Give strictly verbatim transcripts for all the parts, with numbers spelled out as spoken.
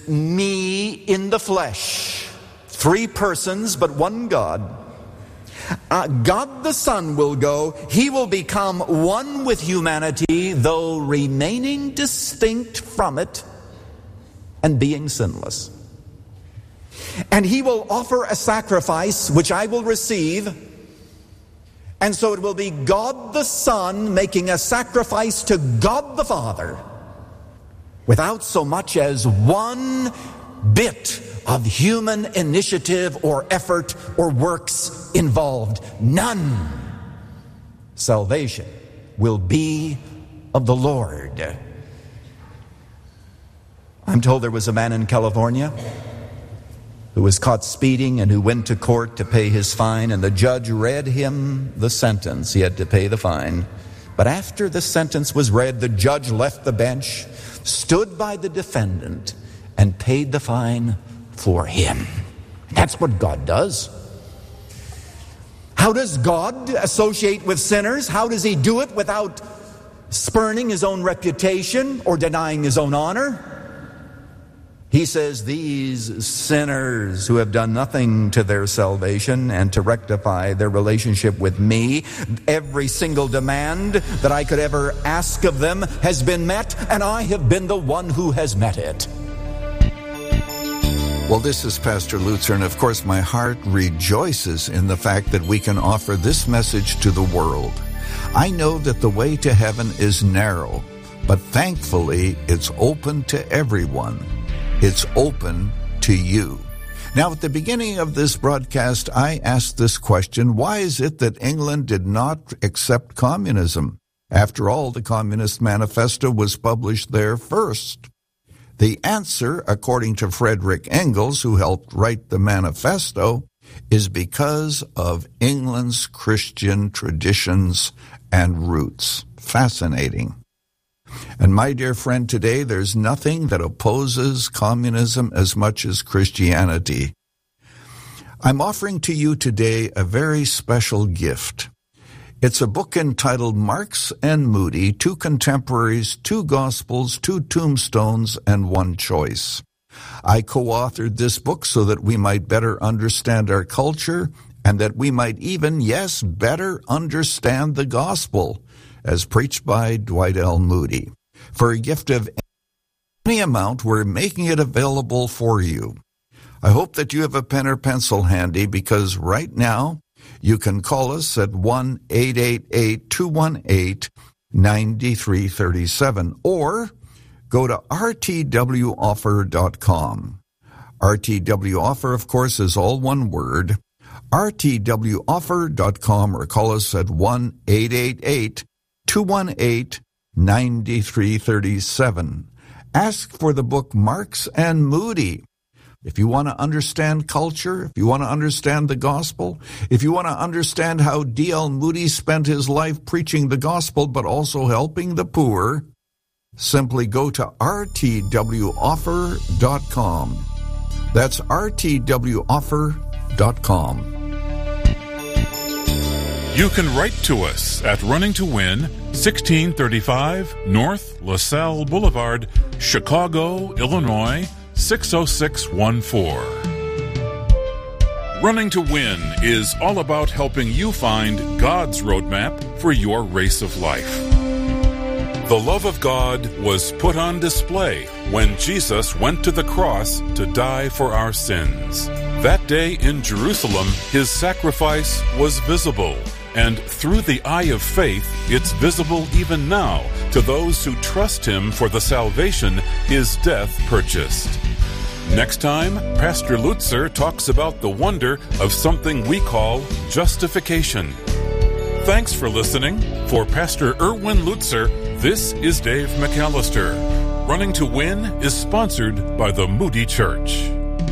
me in the flesh. Three persons, but one God. Uh, God the Son will go. He will become one with humanity, though remaining distinct from it and being sinless. And he will offer a sacrifice which I will receive. And so it will be God the Son making a sacrifice to God the Father without so much as one bit of human initiative or effort or works involved. None. Salvation will be of the Lord. I'm told there was a man in California who was caught speeding and who went to court to pay his fine, and the judge read him the sentence. He had to pay the fine. But after the sentence was read, the judge left the bench, stood by the defendant, and paid the fine for him. That's what God does. How does God associate with sinners? How does he do it without spurning his own reputation or denying his own honor? He says, these sinners who have done nothing to their salvation and to rectify their relationship with me, every single demand that I could ever ask of them has been met, and I have been the one who has met it. Well, this is Pastor Lutzer, and of course my heart rejoices in the fact that we can offer this message to the world. I know that the way to heaven is narrow, but thankfully it's open to everyone. It's open to you. Now, at the beginning of this broadcast, I asked this question: why is it that England did not accept communism? After all, the Communist Manifesto was published there first. The answer, according to Frederick Engels, who helped write the manifesto, is because of England's Christian traditions and roots. Fascinating. And my dear friend, today there's nothing that opposes communism as much as Christianity. I'm offering to you today a very special gift. It's a book entitled Marks and Moody, Two Contemporaries, Two Gospels, Two Tombstones, and One Choice. I co-authored this book so that we might better understand our culture and that we might even, yes, better understand the gospel, as preached by Dwight L. Moody. For a gift of any amount, we're making it available for you. I hope that you have a pen or pencil handy, because right now you can call us at one eight eight eight, two one eight, nine three three seven or go to r t w offer dot com. R T W Offer, of course, is all one word. r t w offer dot com or call us at one eight eight eight, two one eight, nine three three seven. Ask for the book Marks and Moody. If you want to understand culture, if you want to understand the gospel, if you want to understand how D L Moody spent his life preaching the gospel but also helping the poor, simply go to r t w offer dot com. That's r t w offer dot com. You can write to us at Running to Win, sixteen thirty-five North LaSalle Boulevard, Chicago, Illinois, six oh six one four. Running to Win is all about helping you find God's roadmap for your race of life. The love of God was put on display when Jesus went to the cross to die for our sins. That day in Jerusalem, his sacrifice was visible. And through the eye of faith, it's visible even now to those who trust him for the salvation his death purchased. Next time, Pastor Lutzer talks about the wonder of something we call justification. Thanks for listening. For Pastor Erwin Lutzer, this is Dave McAllister. Running to Win is sponsored by the Moody Church.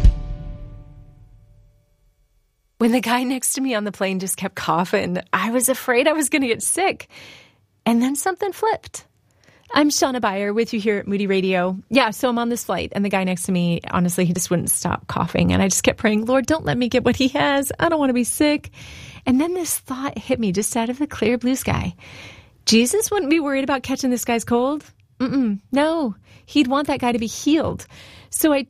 When the guy next to me on the plane just kept coughing, I was afraid I was going to get sick. And then something flipped. I'm Shauna Beyer with you here at Moody Radio. Yeah, so I'm on this flight, and the guy next to me, honestly, he just wouldn't stop coughing. And I just kept praying, Lord, don't let me get what he has. I don't want to be sick. And then this thought hit me just out of the clear blue sky. Jesus wouldn't be worried about catching this guy's cold. Mm-mm, no, he'd want that guy to be healed. So I